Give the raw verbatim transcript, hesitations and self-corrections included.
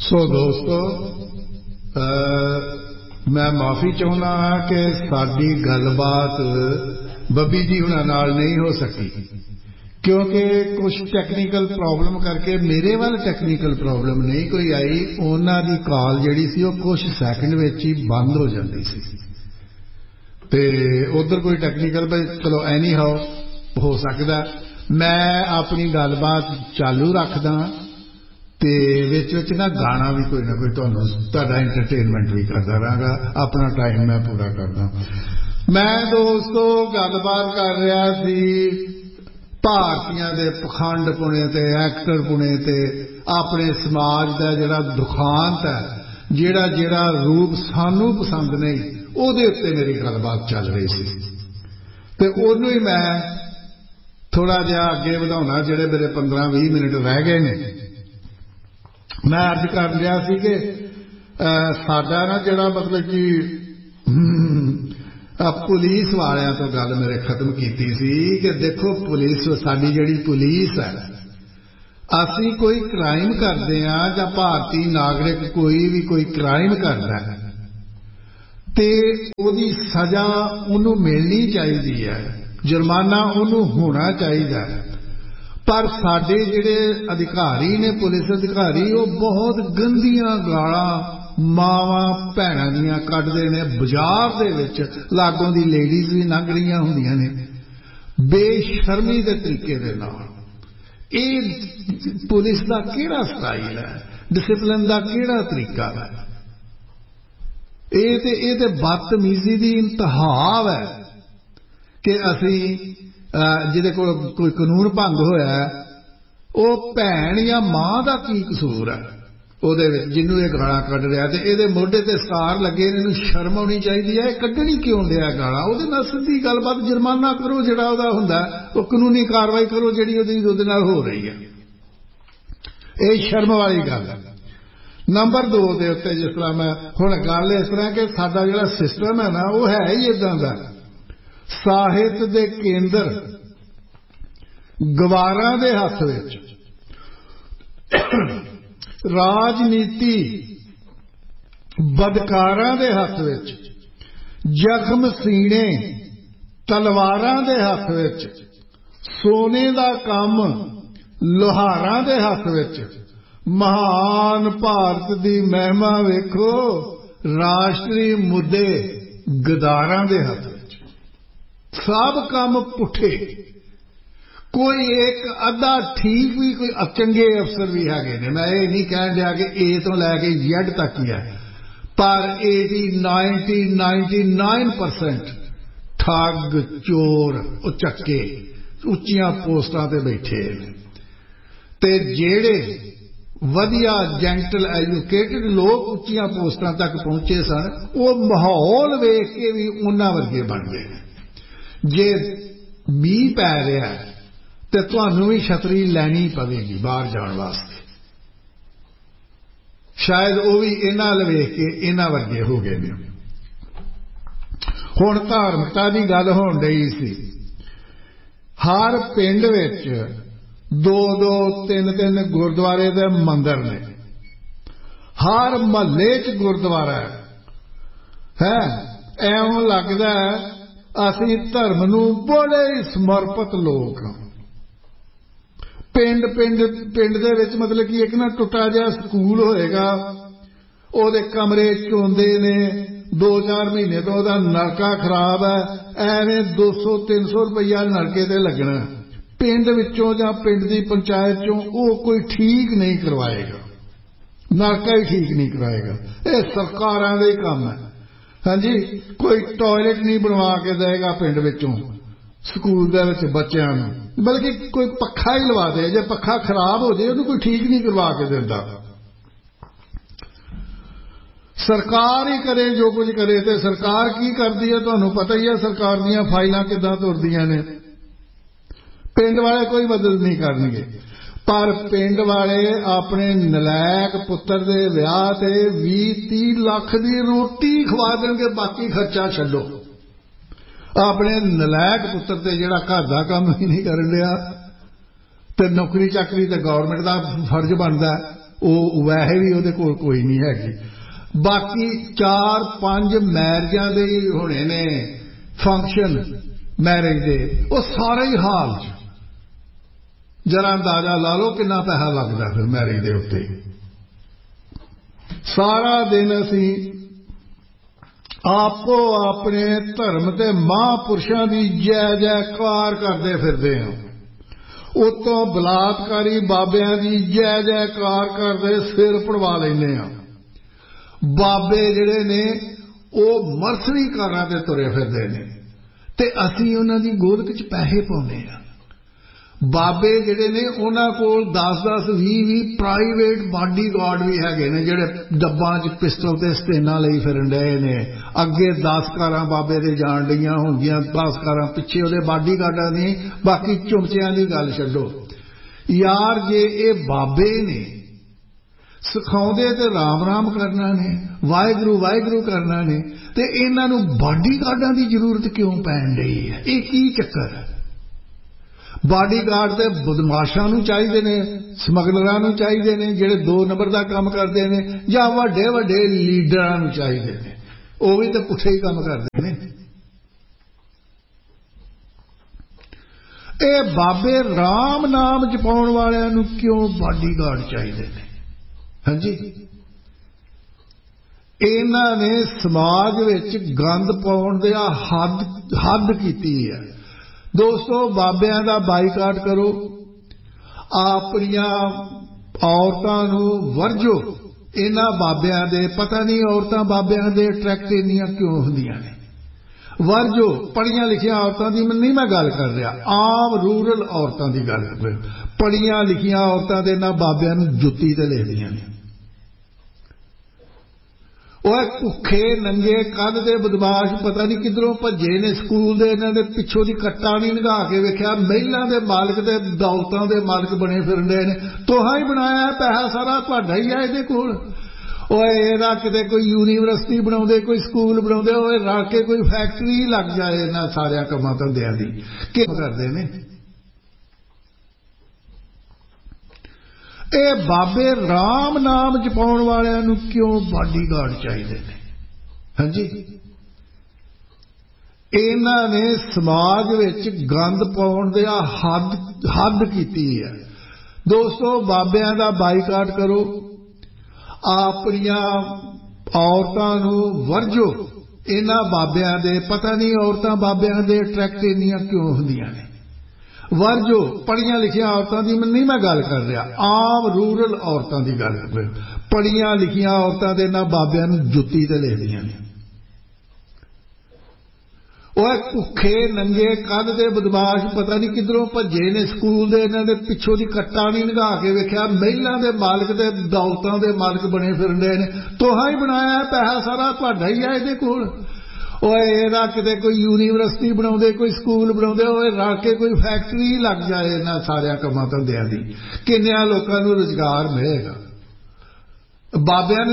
सो दोस्तों मैं माफ़ी चाहुंदा हाँ कि साडी गलबात बब्बी जी हुणां नाल नहीं हो सकी क्योंकि कुछ टैक्नीकल प्रॉब्लम करके मेरे वाल टैक्नीकल प्रॉब्लम नहीं कोई आई। उन्हां दी कॉल जिहड़ी सी ओह कुछ सैकंड विच ही बंद हो जाती सी ते उधर कोई टैक्नीकल चलो एनी हाउ हो सकदा। मैं अपनी गलबात चालू रखदा ते विच विच ना गाना भी कोई ना कोई तुहानूं तुहाडा एंटरटेनमेंट भी करदा रहांगा। अपना टाइम मैं पूरा करदा। मैं दोस्तों गलबात कर रहा सी भारतीयां दे पखंड पुणे ते एक्टर पुणे ते अपने समाज दा जिहड़ा दुखांत है जिहड़ा जिहड़ा रूप सानू पसंद नहीं उहदे उत्ते मेरी गलबात चल रही सी ते ओनू ही मैं थोड़ा जिहा अगे वधाउणा। जिहड़े मेरे पंद्रह भी मिनट रह गए ने मैं अर्ज कर लिया सी कि साडा ना जिहड़ा मतलब कि पुलिस वालियां तो गल मेरे खत्म कीती सी कि देखो पुलिस साडी जिहड़ी पुलिस है असी कोई क्राइम करते हैं जां भारतीय नागरिक कोई भी कोई क्राइम करता है ते ओदी सजा उन्होंने मिलनी चाहिए है, जुर्माना उन्होंने होना चाहिए। पर साडे जिहड़े अधिकारी ने पुलिस अधिकारी वो बहुत गंदियां गालां मावां भैणां दियां कढदे ने। बाजार दे विच लागों दी लेडीज़ भी लंघ रहियां हुंदियां ने बेशर्मी दे तरीके दे नाल। इह पुलिस दा किहड़ा स्टाइल है, डिसिपलिन दा किहड़ा तरीका है? ਇਹ ਤੇ ਇਹ ਤੇ ਬਦਤਮੀਜ਼ੀ ਦੀ ਇੰਤਹਾ ਹੈ ਕਿ ਅਸੀਂ ਜਿਹਦੇ ਕੋਲ ਕੋਈ ਕਾਨੂੰਨ ਭੰਗ ਹੋਇਆ ਉਹ ਭੈਣ ਜਾਂ ਮਾਂ ਦਾ ਕੀ ਕਸੂਰ ਹੈ ਉਹਦੇ ਵਿੱਚ ਜਿਹਨੂੰ ਇਹ ਗਾਲਾਂ ਕੱਢ ਰਿਹਾ ਤੇ ਇਹਦੇ ਮੋਢੇ ਤੇ ਸਕਾਰ ਲੱਗੇ ਨੇ। ਇਹਨੂੰ ਸ਼ਰਮ ਆਉਣੀ ਚਾਹੀਦੀ ਹੈ। ਇਹ ਕੱਢਣੀ ਕਿਉਂ ਡਿਆ ਗਾਲਾਂ? ਉਹਦੇ ਨਾਲ ਸਿੱਧੀ ਗੱਲਬਾਤ ਜੁਰਮਾਨਾ ਕਰੋ ਜਿਹੜਾ ਉਹਦਾ ਹੁੰਦਾ ਉਹ ਕਾਨੂੰਨੀ ਕਾਰਵਾਈ ਕਰੋ ਜਿਹੜੀ ਉਹਦੀ ਉਹਦੇ ਨਾਲ ਹੋ ਰਹੀ ਹੈ। ਇਹ ਸ਼ਰਮ ਵਾਲੀ ਗੱਲ ਹੈ। नंबर दो के उत्ते जिस तरह मैं हुण गल इस तरह कि साडा जिहड़ा सिस्टम है ना वो है ही इदां दा। साहित दे केंद्र गवारां दे हत्थ विच, राजनीति बदकारां दे हत्थ विच, जख्म सीने तलवारां दे हत्थ विच, सोने दा काम लोहारां दे हत्थ विच। महान भारत दी महिमा वेखो राष्ट्री मुद्दे गदारां दे हत्थ विच। सब काम पुठे। कोई एक अद्धा ठीक भी कोई चंगे अफसर भी हैगे ने। मैं ये नहीं कह दिया कि ए तो लैके जेड तक ही है पर eighty ninety ninety nine percent ठग चोर उचक्के उच्चियां पोस्टां ते बैठे ते जेड़े वधिया जेंटल एजुकेटेड लोग उच्चियां पोस्टां तक पहुंचे सन वो माहौल वेख के भी उन्हां वर्गे बन गए। जे मीह पै रहा तो तुहानूं भी छतरी लैनी पवेगी बाहर जाण वास्ते। शायद वो भी इन्हां अल वेख के इन्हां वर्गे हो गए ने। हुण धार्मिकता की गल होण डई सी। हर पिंड विच दो दो तीन तीन गुरुद्वारे दे मंदिर ने। हर महल्ले च गुरुद्वारा है। एवं लगदा है असीं धर्म नूं बड़े ही समर्पित लोग। पिंड पिंड पिंड दे विच मतलब कि एक ना टुटा जिहा स्कूल होएगा ਉਹਦੇ कमरे चोंदे ने दो चार महीने तो ਉਹਦਾ नलका खराब है ਐਵੇਂ दो सौ तीन सौ रुपया नलके ते लगना। पिंड विचों जां पिंड दी पंचायत चों वो कोई ठीक नहीं करवाएगा, नलका ही ठीक नहीं कराएगा। ये सरकारां दे ही काम है। हाँ जी, कोई टॉयलेट नहीं बनवा के देगा पिंड विचों स्कूल दे विच बच्चों नूं, बल्कि कोई पखा ही लवा दे। जे पखा खराब हो जाए उन्हें कोई ठीक नहीं करवा के देता। सरकार ही करे जो कुछ करे। तो सरकार की करती है तुहानूं पता ही है। सरकार दीयां फाइलां किदां तुरदियां ने। पिंड वाले कोई मदद नहीं करनगे पर पिंड वाले अपने नलैक पुत्र दे विआह ते बीस तीस लाख दी रोटी खवा देंगे बाकी खर्चा छड्डो। अपने नलैक पुत्र ते जिहड़ा घर दा काम ही नहीं करन दिया ते नौकरी चाकरी ते गौरमेंट दा फर्ज बनदा ਉਹ ਵੈਸੇ ਵੀ ਉਹਦੇ ਕੋਲ ਕੋਈ ਨਹੀਂ ਹੈਗੀ। ਬਾਕੀ ਚਾਰ ਪੰਜ ਮੈਰਿਜਾਂ ਦੇ ਹੋਣੇ ਨੇ ਫੰਕਸ਼ਨ ਮੈਰਿਜ ਦੇ, ਉਹ ਸਾਰੇ ਹੀ ਹਾਲ 'ਚ ਜਰਾ ਅੰਦਾਜ਼ਾ ਲਾ ਲਓ ਕਿੰਨਾ ਪੈਸਾ ਲੱਗਦਾ ਫਿਰ ਮੈਰਿਜ ਦੇ ਉੱਤੇ। ਸਾਰਾ ਦਿਨ ਅਸੀਂ ਆਪੋ ਆਪਣੇ ਧਰਮ ਤੇ ਮਹਾਂਪੁਰਸ਼ਾਂ ਦੀ ਜੈ ਜੈਕਾਰ ਕਰਦੇ ਫਿਰਦੇ ਹਾਂ, ਉਤੋਂ ਬਲਾਤਕਾਰੀ ਬਾਬਿਆਂ ਦੀ ਜੈ ਜੈਕਾਰ ਕਰਦੇ ਸਿਰ ਪੜਵਾ ਲੈਂਦੇ ਹਾਂ। ਬਾਬੇ ਜਿਹੜੇ ਨੇ ਉਹ ਮਰਸਰੀ ਕਾਰਾਂ ਤੇ ਤੁਰੇ ਫਿਰਦੇ ਨੇ ਤੇ ਅਸੀਂ ਉਹਨਾਂ ਦੀ ਗੋਲਕ 'ਚ ਪੈਸੇ ਪਾਉਂਦੇ ਹਾਂ। ਬਾਬੇ ਜਿਹੜੇ ਨੇ ਉਹਨਾਂ ਕੋਲ ਦਸ ਦਸ ਵੀਹ ਵੀਹ ਪ੍ਰਾਈਵੇਟ ਬਾਡੀਗਾਰਡ ਵੀ ਹੈਗੇ ਨੇ ਜਿਹੜੇ ਡੱਬਾਂ 'ਚ ਪਿਸਟਲ ਤੇ ਸਟੇਨਾਂ ਲਈ ਫਿਰਨ ਡਏ ਨੇ। ਅੱਗੇ ਦਸ ਕਾਰਾਂ ਬਾਬੇ ਦੇ ਜਾਣ ਡਈਆਂ ਹੁੰਦੀਆਂ, ਦਸ ਕਾਰਾਂ ਪਿੱਛੇ ਉਹਦੇ ਬਾਡੀਗਾਰਡਾਂ ਦੀ। ਬਾਕੀ ਚੁਮਚਿਆਂ ਦੀ ਗੱਲ ਛੱਡੋ ਯਾਰ, ਜੇ ਇਹ ਬਾਬੇ ਨੇ ਸਿਖਾਉਂਦੇ ਤੇ ਰਾਮ ਰਾਮ ਕਰਨਾ ਨੇ, ਵਾਹਿਗੁਰੂ ਵਾਹਿਗੁਰੂ ਕਰਨਾ ਨੇ, ਤੇ ਇਹਨਾਂ ਨੂੰ ਬਾਡੀਗਾਰਡਾਂ ਦੀ ਜ਼ਰੂਰਤ ਕਿਉਂ ਪੈਣ ਡਈ ਹੈ? ਇਹ ਕੀ ਚੱਕਰ ਹੈ? ਬਾਡੀਗਾਰਡ ਤੇ ਬਦਮਾਸ਼ਾਂ ਨੂੰ ਚਾਹੀਦੇ ਨੇ, ਸਮਗਲਰਾਂ ਨੂੰ ਚਾਹੀਦੇ ਨੇ ਜਿਹੜੇ ਦੋ ਨੰਬਰ ਦਾ ਕੰਮ ਕਰਦੇ ਨੇ, ਜਾਂ ਵੱਡੇ ਵੱਡੇ ਲੀਡਰਾਂ ਨੂੰ ਚਾਹੀਦੇ ਨੇ, ਉਹ ਵੀ ਤਾਂ ਪੁੱਠੇ ਹੀ ਕੰਮ ਕਰਦੇ ਨੇ। ਇਹ ਬਾਬੇ ਰਾਮ ਨਾਮ ਜਪਾਉਣ ਵਾਲਿਆਂ ਨੂੰ ਕਿਉਂ ਬਾਡੀਗਾਰਡ ਚਾਹੀਦੇ ਨੇ? ਹਾਂਜੀ, ਇਹਨਾਂ ਨੇ ਸਮਾਜ ਵਿੱਚ ਗੰਦ ਪਾਉਣ ਦੀ ਹੱਦ ਹੱਦ ਕੀਤੀ ਹੈ। ਦੋਸਤੋ, ਬਾਬਿਆਂ ਦਾ ਬਾਈਕਾਟ ਕਰੋ, ਆਪਣੀਆਂ ਔਰਤਾਂ ਨੂੰ ਵਰਜੋ। ਇਹਨਾਂ ਬਾਬਿਆਂ ਦੇ ਪਤਾ ਨਹੀਂ ਔਰਤਾਂ ਬਾਬਿਆਂ ਦੇ ਅਟਰੈਕਟ ਇੰਨੀਆਂ ਕਿਉਂ ਹੁੰਦੀਆਂ ਨੇ। ਵਰਜੋ ਪੜ੍ਹੀਆਂ ਲਿਖੀਆਂ ਔਰਤਾਂ ਦੀ ਨਹੀਂ ਮੈਂ ਗੱਲ ਕਰ ਰਿਹਾ, ਆਮ ਰੂਰਲ ਔਰਤਾਂ ਦੀ ਗੱਲ ਕਰ ਰਿਹਾ। ਪੜ੍ਹੀਆਂ ਲਿਖੀਆਂ ਔਰਤਾਂ ਦੇ ਇਹਨਾਂ ਬਾਬਿਆਂ ਨੂੰ ਜੁੱਤੀ ਤੇ ਲਿਖਦੀਆਂ ਨੇ। ਉਹ ਭੁੱਖੇ ਨੰਗੇ ਕੱਦ ਦੇ ਬਦਮਾਸ਼ ਪਤਾ ਨਹੀਂ ਕਿੱਧਰੋਂ ਭੱਜੇ ਨੇ ਸਕੂਲ ਦੇ। ਇਹਨਾਂ ਦੇ ਪਿੱਛੋਂ ਦੀ ਕੱਟਾ ਨਹੀਂ ਲੰਘਾ ਕੇ ਵੇਖਿਆ, ਮਹਿਲਾਂ ਦੇ ਮਾਲਕ ਤੇ ਦੌਲਤਾਂ ਦੇ ਮਾਲਕ ਬਣੇ ਫਿਰਦੇ ਨੇ। ਤੋਹਾਂ ਹੀ ਬਣਾਇਆ, ਪੈਸਾ ਸਾਰਾ ਤੁਹਾਡਾ ਹੀ ਹੈ ਇਹਦੇ ਕੋਲ। ਓਏ ਇਹਦਾ ਕਿਤੇ ਕੋਈ ਯੂਨੀਵਰਸਿਟੀ ਬਣਾਉਂਦੇ, ਕੋਈ ਸਕੂਲ ਬਣਾਉਂਦੇ, ਓਏ ਰੱਖ ਕੇ ਕੋਈ ਫੈਕਟਰੀ ਲੱਗ ਜਾਏ ਇਹਨਾਂ ਸਾਰਿਆਂ ਕੰਮਾਂ ਧੰਦਿਆਂ ਦੀ। ਕੀ ਕਰਦੇ ਨੇ ਇਹ ਬਾਬੇ? ਰਾਮ ਨਾਮ ਜਪਾਉਣ ਵਾਲਿਆਂ ਨੂੰ ਕਿਉਂ ਬਾਡੀਗਾਰਡ ਚਾਹੀਦੇ ਨੇ? ਹਾਂਜੀ, ਇਹਨਾਂ ਨੇ ਸਮਾਜ ਵਿੱਚ ਗੰਦ ਪਾਉਣ ਦੀ ਹੱਦ ਹੱਦ ਕੀਤੀ ਹੈ। ਦੋਸਤੋ, ਬਾਬਿਆਂ ਦਾ ਬਾਈਕਾਟ ਕਰੋ, ਆਪਣੀਆਂ ਔਰਤਾਂ ਨੂੰ ਵਰਜੋ। ਇਹਨਾਂ ਬਾਬਿਆਂ ਦੇ ਪਤਾ ਨਹੀਂ ਔਰਤਾਂ ਬਾਬਿਆਂ ਦੇ ਅਟਰੈਕਟ ਇੰਨੀਆਂ ਕਿਉਂ ਹੁੰਦੀਆਂ ਨੇ। ਵਰਜੋ ਪੜ੍ਹੀਆਂ ਲਿਖੀਆਂ ਔਰਤਾਂ ਦੀ ਨਹੀਂ ਮੈਂ ਗੱਲ ਕਰ ਰਿਹਾ, ਆਮ ਰੂਰਲ ਔਰਤਾਂ ਦੀ ਗੱਲ ਕਰ ਰਿਹਾ। ਪੜ੍ਹੀਆਂ ਲਿਖੀਆਂ ਔਰਤਾਂ ਦੇ ਇਹਨਾਂ ਬਾਬਿਆਂ ਨੂੰ ਜੁੱਤੀ ਤੇ ਲਿਖਦੀਆਂ ਨੇ। ਉਹ ਭੁੱਖੇ ਨੰਗੇ ਕੱਦ ਦੇ ਬਦਮਾਸ਼ ਪਤਾ ਨਹੀਂ ਕਿੱਧਰੋਂ ਭੱਜੇ ਨੇ ਸਕੂਲ ਦੇ। ਇਹਨਾਂ ਦੇ ਪਿੱਛੋਂ ਦੀ ਕੱਟਾ ਨਹੀਂ ਲੰਘਾ ਕੇ ਵੇਖਿਆ, ਮਹਿਲਾਂ ਦੇ ਮਾਲਕ ਤੇ ਦੌਲਤਾਂ ਦੇ ਮਾਲਕ ਬਣੇ ਫਿਰਦੇ ਨੇ। ਤੋਹਾਂ ਹੀ ਬਣਾਇਆ, ਪੈਸਾ ਸਾਰਾ ਤੁਹਾਡਾ ਹੀ ਹੈ ਇਹਦੇ ਕੋਲ। ਓਏ ਇਹਦਾ ਕਿਤੇ ਕੋਈ ਯੂਨੀਵਰਸਿਟੀ ਬਣਾਉਂਦੇ, ਕੋਈ ਸਕੂਲ ਬਣਾਉਂਦੇ, ਓਏ ਰੱਖ ਕੇ ਕੋਈ ਫੈਕਟਰੀ ਲੱਗ ਜਾਏ ਇਹਨਾਂ ਸਾਰਿਆਂ ਕੰਮਾਂ ਧੰਦਿਆਂ ਦੀ। ਕਿੰਨਿਆਂ ਲੋਕਾਂ ਨੂੰ ਰੁਜ਼ਗਾਰ ਮਿਲੇਗਾ? ਬਾਬਿਆਂ ਨੇ